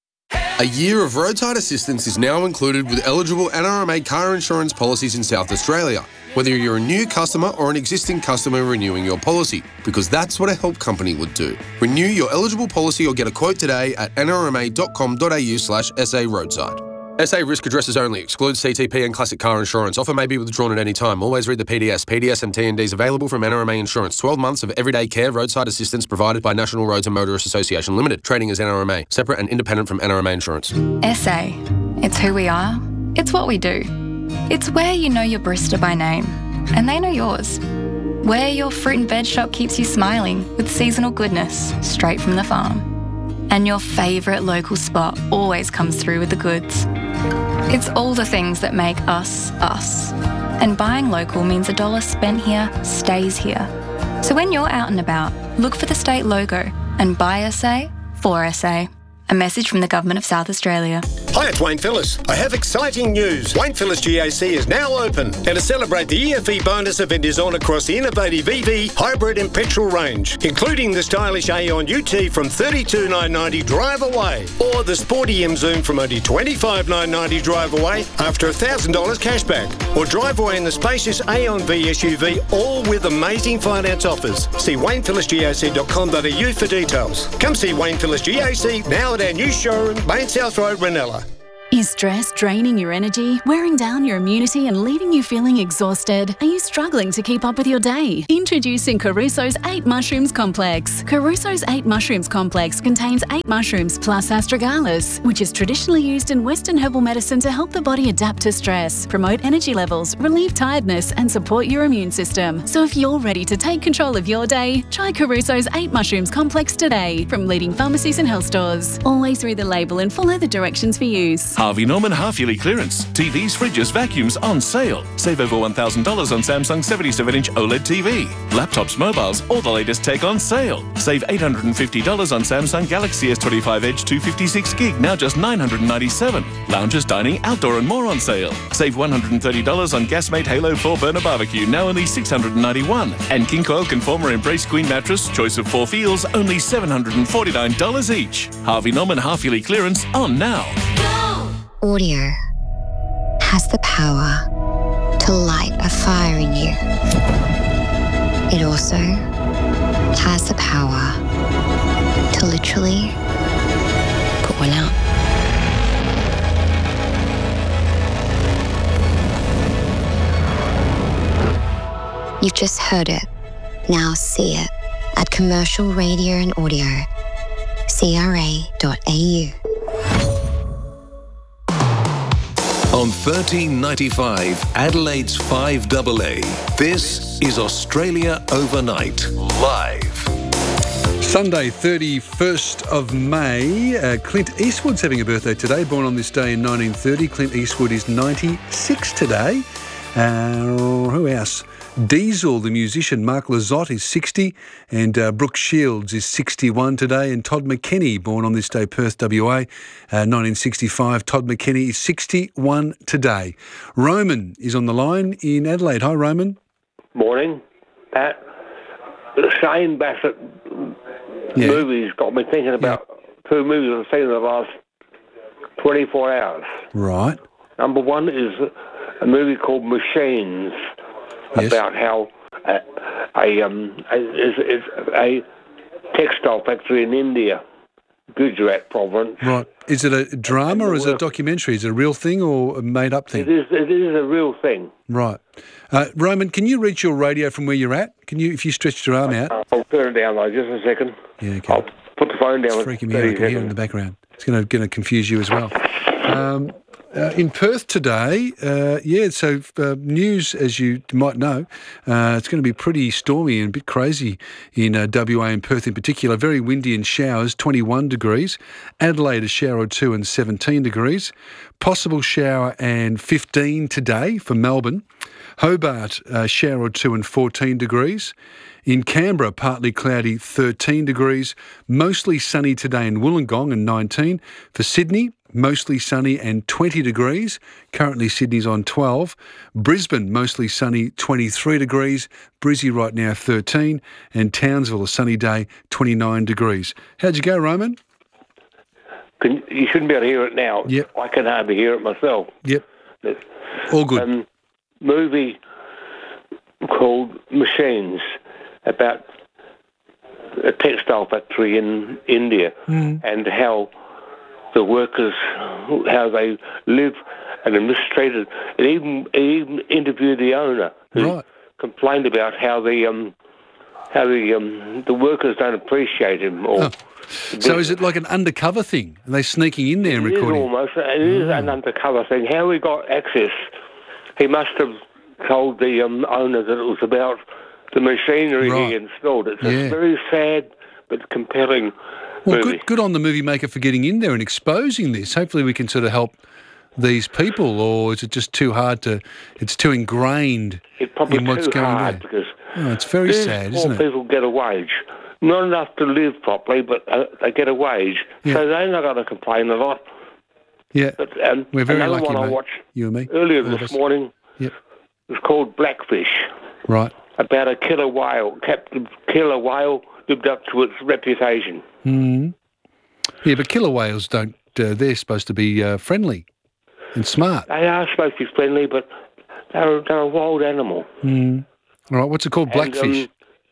A year of roadside assistance is now included with eligible N R M A car insurance policies in South Australia, whether you're a new customer or an existing customer renewing your policy, because that's what a help company would do. Renew your eligible policy or get a quote today at n r m a dot com dot a u slash s a roadside. S A risk addresses only. Excludes C T P and classic car insurance. Offer may be withdrawn at any time. Always read the P D S. P D S and T N Ds available from N R M A Insurance. twelve months of everyday care roadside assistance provided by National Roads and Motorists Association Limited. Trading as N R M A. Separate and independent from N R M A Insurance. S A. It's who we are. It's what we do. It's where you know your barista by name. And they know yours. Where your fruit and veg shop keeps you smiling with seasonal goodness straight from the farm. And your favourite local spot always comes through with the goods. It's all the things that make us, us. And buying local means a dollar spent here stays here. So when you're out and about, look for the state logo and buy S A for S A. A message from the Government of South Australia. Hi, it's Wayne Phillis. I have exciting news. Wayne Phillis G A C is now open. And to celebrate, the E F E bonus event is on across the innovative E V, hybrid and petrol range, including the stylish Aeon U T from thirty-two thousand nine hundred ninety drive away, or the sporty M Zoom from only twenty-five thousand nine hundred ninety drive away after one thousand dollars cashback, or drive away in the spacious Aeon V S U V, all with amazing finance offers. See wayne phillis g a c dot com dot a u for details. Come see Wayne Phillis G A C now at our new showroom, Main South Road, Ranella. Is stress draining your energy, wearing down your immunity and leaving you feeling exhausted? Are you struggling to keep up with your day? Introducing Caruso's eight Mushrooms Complex. Caruso's eight Mushrooms Complex contains eight mushrooms plus astragalus, which is traditionally used in Western herbal medicine to help the body adapt to stress, promote energy levels, relieve tiredness and support your immune system. So if you're ready to take control of your day, try Caruso's eight Mushrooms Complex today from leading pharmacies and health stores. Always read the label and follow the directions for use. Harvey Norman half-yearly clearance. T Vs, fridges, vacuums on sale. Save over one thousand dollars on Samsung seventy-seven inch OLED T V. Laptops, mobiles, all the latest tech on sale. Save eight hundred fifty dollars on Samsung Galaxy S twenty-five Edge two fifty-six gig, now just nine hundred ninety-seven dollars. Lounges, dining, outdoor and more on sale. Save one hundred thirty dollars on Gasmate Halo four burner barbecue, now only six hundred ninety-one dollars. And King Coil Conformer Embrace Queen mattress, choice of four feels, only seven hundred forty-nine dollars each. Harvey Norman half-yearly clearance on now. Audio has the power to light a fire in you. It also has the power to literally put one out. You've just heard it. Now see it at Commercial Radio and Audio, c r a dot a u. On thirteen ninety-five, Adelaide's five A A, this is Australia Overnight, live. Sunday, thirty-first of May. Uh, Clint Eastwood's having a birthday today, born on this day in nineteen thirty. Clint Eastwood is ninety-six today. Uh, who else? Diesel, the musician, Mark Lizotte is sixty, and uh, Brooke Shields is sixty-one today, and Todd McKenney, born on this day, Perth, W A, uh, nineteen sixty-five. Todd McKenney is sixty-one today. Roman is on the line in Adelaide. Hi, Roman. Morning, Pat. The Shane Bassett yeah. movies got me thinking about yeah. two movies I've seen in the last twenty-four hours. Right. Number one is a movie called Machines, yes. about how a, a, um, a, is, is a textile factory in India, Gujarat province. Right. Is it a drama or is it a documentary? Is it a real thing or a made-up thing? It is. It is a real thing. Right. Uh, Roman, can you reach your radio from where you're at? Can you, if you stretched your arm out? I'll turn it down though, just a second. Yeah, okay. I'll put the phone down. It's freaking me out. I can hear it in the background. It's going to going to confuse you as well. Um, uh, in Perth today, uh, yeah, so uh, news, as you might know, uh, it's going to be pretty stormy and a bit crazy in uh, W A and Perth in particular. Very windy and showers, twenty-one degrees. Adelaide, a shower or two and seventeen degrees. Possible shower and fifteen today for Melbourne. Hobart, a shower or two and fourteen degrees. In Canberra, partly cloudy, thirteen degrees. Mostly sunny today in Wollongong and nineteen. For Sydney, mostly sunny and twenty degrees. Currently Sydney's on twelve. Brisbane, mostly sunny, twenty-three degrees. Brizzy right now, thirteen. And Townsville, a sunny day, twenty-nine degrees. How'd you go, Roman? Can, you shouldn't be able to hear it now. Yep. I can hardly hear it myself. Yep. All good. Um, movie called Machines, about a textile factory in India mm. and how the workers, how they live and are mistreated. It even, it even interviewed the owner who right. complained about how the um, how the um, the workers don't appreciate him. Or oh. So is it like an undercover thing? Are they sneaking in there and it recording? It is almost. It is oh. an undercover thing. How he got access, he must have told the um, owner that it was about the machinery right. he installed. It's yeah. a very sad but compelling well, movie. Good, good on the movie maker for getting in there and exposing this. Hopefully we can sort of help these people, or is it just too hard to, it's too ingrained it's probably in what's too going hard on? Because oh, it's very these sad, poor isn't it? people get a wage. Not enough to live properly, but uh, they get a wage. Yeah. So they're not going to complain a lot. Yeah, but, um, we're very another lucky, one I mate. watched You and me. earlier All of this us. morning Yep. was called Blackfish. Right. About a killer whale. Captain Killer Whale lived up to its reputation. Mm. Yeah, but killer whales don't, uh, they're supposed to be uh, friendly and smart. They are supposed to be friendly, but they're, they're a wild animal. Mm. All right, what's it called? Blackfish? And,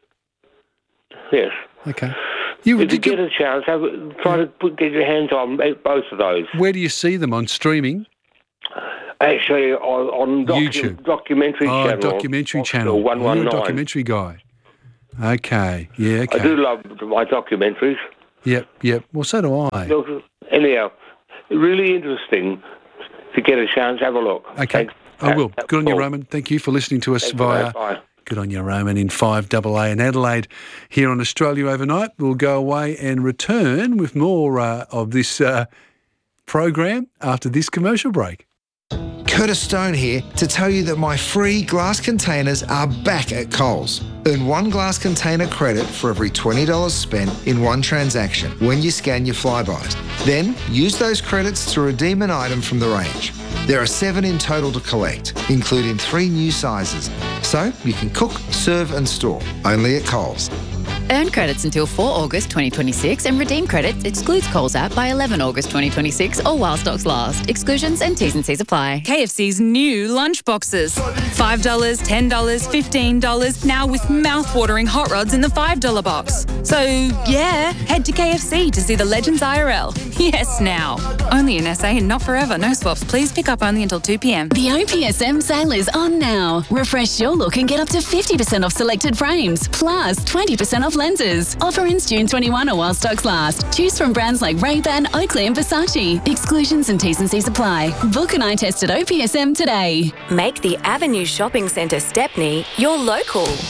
um, yes. Okay. You, if you did get you, a chance, have, try to put, get your hands on both of those. Where do you see them? On streaming? Actually, on, on docu- YouTube. documentary oh, channel. documentary channel. one one nine. You're a documentary guy. Okay, yeah, okay. I do love my documentaries. Yep, yep. Well, so do I. Look, anyhow, really interesting to get a chance. Have a look. Okay, Thanks. I will. That's Good on you, all. Roman. Thank you for listening to us Thanks, via... Bye. Good on you, Roman, in five A A in Adelaide. Here on Australia Overnight, we'll go away and return with more uh, of this uh, program after this commercial break. Curtis Stone here to tell you that my free glass containers are back at Coles. Earn one glass container credit for every twenty dollars spent in one transaction when you scan your Flybys. Then use those credits to redeem an item from the range. There are seven in total to collect, including three new sizes. So you can cook, serve and store, only at Coles. Earn credits until the fourth of August twenty twenty-six and redeem credits excludes Coles app by the eleventh of August twenty twenty-six or while stocks last. Exclusions and T's and C's apply. K F C's new lunch boxes. five dollars, ten dollars, fifteen dollars, now with mouth-watering hot rods in the five dollar box. So, yeah, head to K F C to see the Legends I R L. Yes, now. Only in S A and not forever. No swaps. Please pick up only until two p.m. The O P S M sale is on now. Refresh your look and get up to fifty percent off selected frames, plus twenty percent off lenses. Offer ends June twenty-first or while stocks last. Choose from brands like Ray-Ban, Oakley and Versace. Exclusions and T's and C's apply. Book an eye test at O P S M today. Make the Avenue Shopping Centre Stepney your local.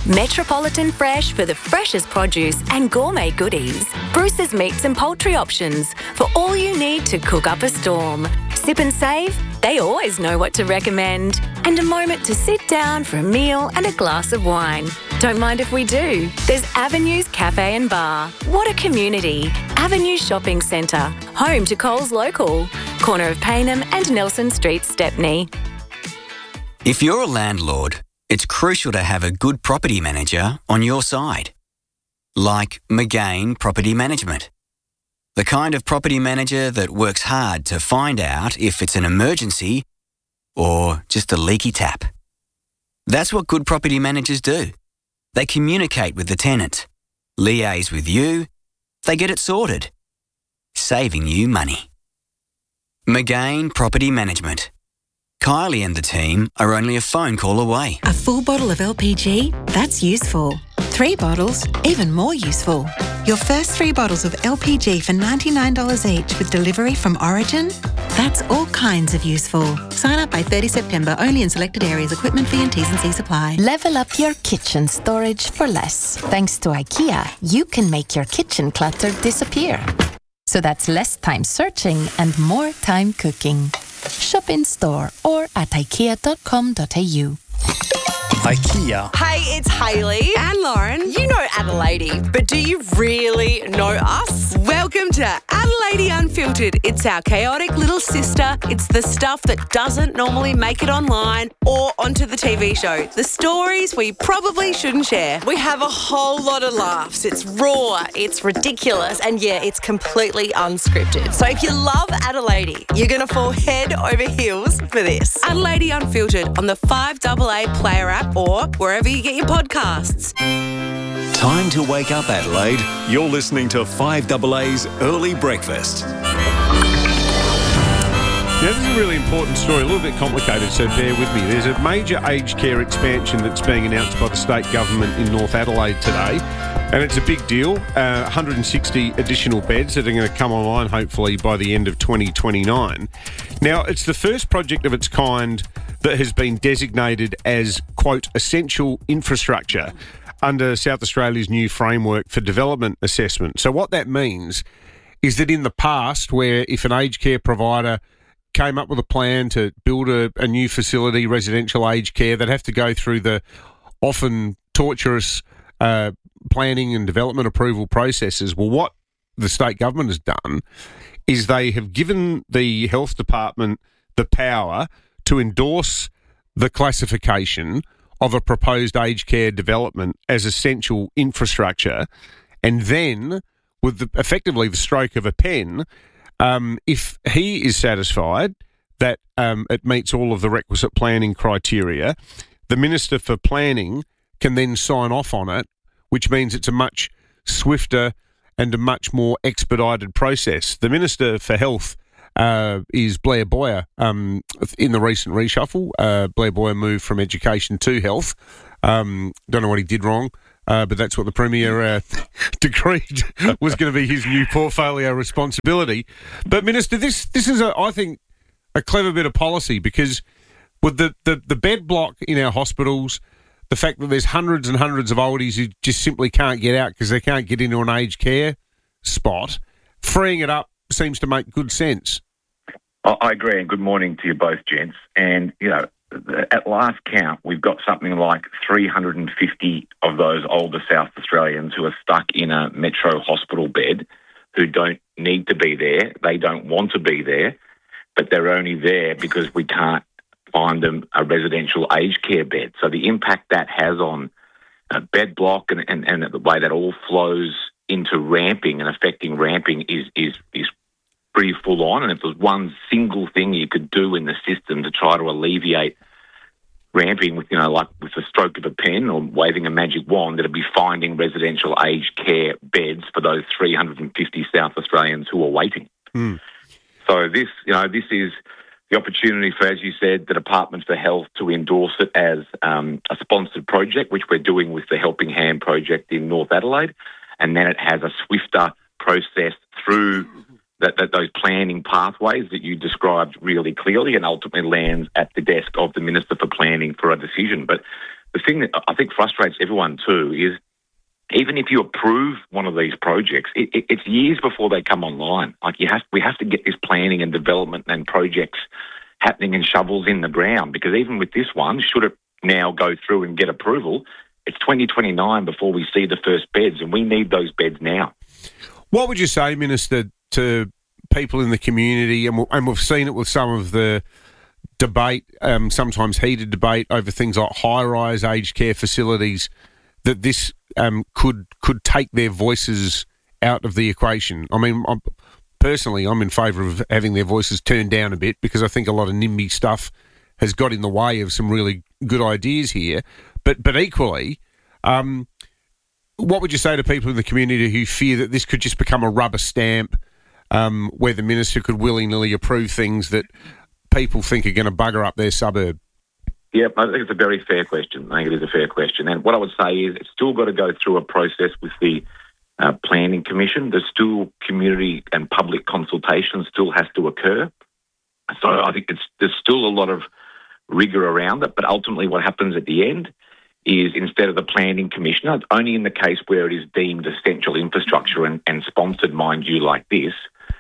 Metropolitan Fresh for the freshest produce and gourmet goodies. Bruce's Meats and Poultry options for all you need to cook up a storm. Sip and Save, they always know what to recommend. And a moment to sit down for a meal and a glass of wine. Don't mind if we do. There's Avenues Cafe and Bar. What a community. Avenues Shopping Centre, home to Coles Local, corner of Payneham and Nelson Street, Stepney. If you're a landlord, it's crucial to have a good property manager on your side. Like McGain Property Management. The kind of property manager that works hard to find out if it's an emergency or just a leaky tap. That's what good property managers do. They communicate with the tenant, liaise with you, they get it sorted, saving you money. McGain Property Management. Kylie and the team are only a phone call away. A full bottle of L P G? That's useful. Three bottles? Even more useful. Your first three bottles of L P G for ninety-nine dollars each with delivery from Origin? That's all kinds of useful. Sign up by thirty September, only in selected areas. Equipment fee and T's and C's apply. Level up your kitchen storage for less. Thanks to IKEA, you can make your kitchen clutter disappear. So that's less time searching and more time cooking. Shop in store or at ikea dot com dot a u. IKEA. Hey, it's Hayley and Lauren. You know Adelaide, but do you really know us? Welcome to Adelaide Unfiltered. It's our chaotic little sister. It's the stuff that doesn't normally make it online or onto the T V show. The stories we probably shouldn't share. We have a whole lot of laughs. It's raw, it's ridiculous, and yeah, it's completely unscripted. So if you love Adelaide, you're going to fall head over heels for this. Adelaide Unfiltered on the five A A Player app or wherever you get your podcasts. Time to wake up, Adelaide. You're listening to five A A's Early Breakfast. Now, this is a really important story, a little bit complicated, so bear with me. There's a major aged care expansion that's being announced by the state government in North Adelaide today, and it's a big deal. Uh, one hundred sixty additional beds that are going to come online, hopefully, by the end of twenty twenty-nine. Now, it's the first project of its kind that has been designated as, quote, essential infrastructure under South Australia's new framework for development assessment. So what that means is that in the past, where if an aged care provider came up with a plan to build a, a new facility, residential aged care, they'd have to go through the often torturous uh, planning and development approval processes. Well, what the state government has done is they have given the health department the power to endorse the classification of a proposed aged care development as essential infrastructure, and then, with the, effectively the stroke of a pen, um, if he is satisfied that um, it meets all of the requisite planning criteria, the Minister for Planning can then sign off on it, which means it's a much swifter and a much more expedited process. The Minister for Health Uh, is Blair Boyer. Um, in the recent reshuffle, uh, Blair Boyer moved from education to health. Um, don't know what he did wrong, uh, but that's what the Premier uh, decreed was going to be his new portfolio responsibility. But, Minister, this this is, a, I think, a clever bit of policy, because with the, the, the bed block in our hospitals, the fact that there's hundreds and hundreds of oldies who just simply can't get out because they can't get into an aged care spot, freeing it up seems to make good sense. I agree, and good morning to you both, gents. And, you know, at last count, we've got something like three hundred fifty of those older South Australians who are stuck in a metro hospital bed, who don't need to be there, they don't want to be there, but they're only there because we can't find them a residential aged care bed. So the impact that has on a bed block and, and, and the way that all flows into ramping and affecting ramping is is is pretty full on. And if there's one single thing you could do in the system to try to alleviate ramping with, you know, like with the stroke of a pen or waving a magic wand, it'd be finding residential aged care beds for those three hundred fifty South Australians who are waiting. Mm. So this, you know, this is the opportunity for, as you said, the Department for Health to endorse it as um, a sponsored project, which we're doing with the Helping Hand project in North Adelaide. And then it has a swifter process through that, that those planning pathways that you described really clearly, and ultimately lands at the desk of the Minister for Planning for a decision. But the thing that I think frustrates everyone too is even if you approve one of these projects, it, it, it's years before they come online. Like you have, we have to get this planning and development and projects happening and shovels in the ground, because even with this one, should it now go through and get approval, it's twenty twenty-nine before we see the first beds, and we need those beds now. What would you say, Minister, to people in the community, and, and we've seen it with some of the debate, um, sometimes heated debate over things like high-rise aged care facilities, that this um, could could take their voices out of the equation? I mean, I'm, personally, I'm in favour of having their voices turned down a bit, because I think a lot of NIMBY stuff has got in the way of some really good ideas here. But but equally, um, what would you say to people in the community who fear that this could just become a rubber stamp, um, where the minister could willy-nilly approve things that people think are going to bugger up their suburb? Yeah, I think it's a very fair question. I think it is a fair question. And what I would say is it's still got to go through a process with the uh, Planning Commission. There's still community and public consultation still has to occur. So I think it's there's still a lot of rigour around it. But ultimately what happens at the end is, instead of the Planning Commission, only in the case where it is deemed essential infrastructure and, and sponsored, mind you, like this,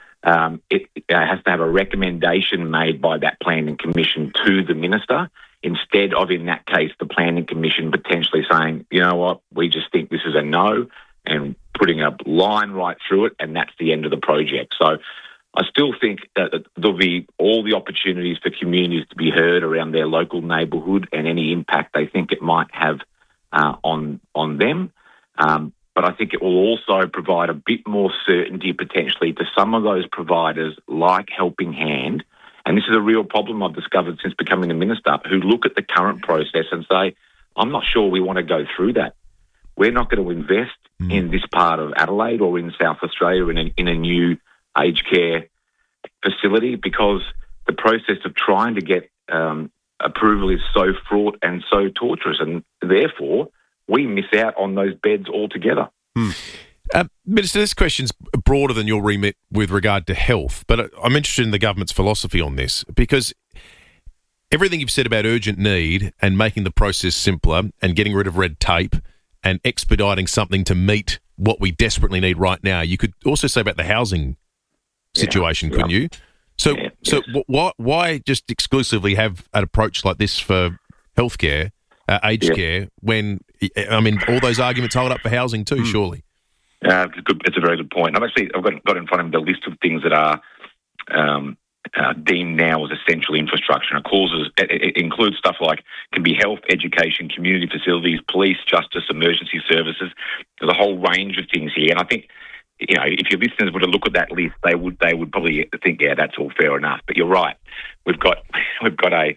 um, it, it has to have a recommendation made by that Planning Commission to the minister, instead of, in that case, the Planning Commission potentially saying, you know what, we just think this is a no, and putting a line right through it, and that's the end of the project. So I still think that there'll be all the opportunities for communities to be heard around their local neighbourhood and any impact they think it might have uh, on on them. Um, but I think it will also provide a bit more certainty potentially to some of those providers like Helping Hand. And this is a real problem I've discovered since becoming the minister, who look at the current process and say, I'm not sure we want to go through that. We're not going to invest mm. in this part of Adelaide or in South Australia in a, in a new aged care facility, because the process of trying to get um, approval is so fraught and so torturous, and therefore we miss out on those beds altogether. Hmm. Uh, Minister, this question's broader than your remit with regard to health, but I'm interested in the government's philosophy on this, because everything you've said about urgent need and making the process simpler and getting rid of red tape and expediting something to meet what we desperately need right now, you could also say about the housing situation, yeah, couldn't yeah. you? So, yeah, so yes. w- why why just exclusively have an approach like this for healthcare, uh, aged yeah. care, when, I mean, all those arguments hold up for housing too, mm. surely? Uh, it's, a good, it's a very good point. I've actually I've got, got in front of me the list of things that are um, uh, deemed now as essential infrastructure. And it, causes, it, it includes stuff like can be health, education, community facilities, police, justice, emergency services. There's a whole range of things here, and I think, you know, if your listeners were to look at that list, they would they would probably think, yeah, that's all fair enough. But you're right, we've got we've got a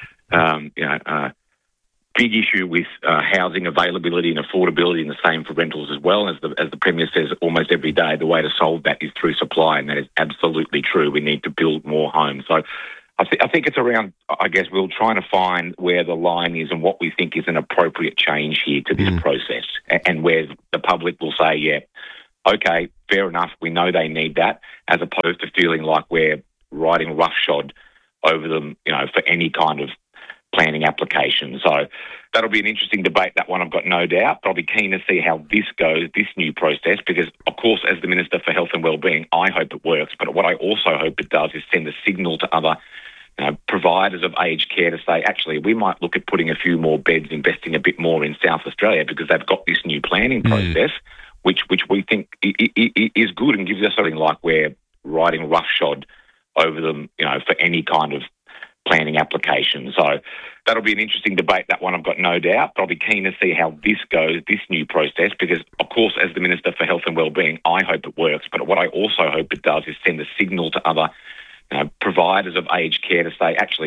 um, you know uh, big issue with uh, housing availability and affordability, and the same for rentals as well. As the as the Premier says almost every day, the way to solve that is through supply, and that is absolutely true. We need to build more homes. So I, th- I think it's around, I guess, we're trying to find where the line is and what we think is an appropriate change here to this mm. process, and, and where the public will say, yeah, okay, fair enough, we know they need that, as opposed to feeling like we're riding roughshod over them, you know, for any kind of planning application. So that'll be an interesting debate, that one, I've got no doubt, but I'll be keen to see how this goes, this new process, because, of course, as the Minister for Health and Wellbeing, I hope it works, but what I also hope it does is send a signal to other you know, providers of aged care to say, actually, we might look at putting a few more beds, investing a bit more in South Australia, because they've got this new planning process, mm. which which we think is good and gives us something like we're riding roughshod over them, you know, for any kind of planning application. So that'll be an interesting debate, that one, I've got no doubt, but I'll be keen to see how this goes, this new process, because, of course, as the Minister for Health and Wellbeing, I hope it works, but what I also hope it does is send a signal to other you know, providers of aged care to say, actually,